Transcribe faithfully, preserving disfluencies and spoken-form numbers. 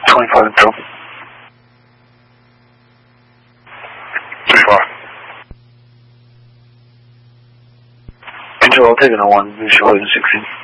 twenty-five Intel. three five. Intel, I'll take it on one, visual sixteen.